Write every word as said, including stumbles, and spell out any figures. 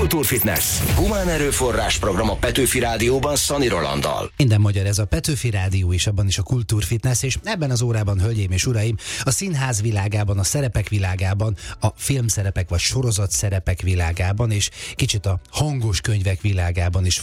Kultúrfitness. Humán erőforrás program a Petőfi Rádióban Szani Rolanddal. Minden magyar, ez a Petőfi Rádió is, abban is a Kultúrfitness, és ebben az órában, hölgyeim és uraim, a színház világában, a szerepek világában, a filmszerepek vagy sorozat szerepek világában, és kicsit a hangos könyvek világában is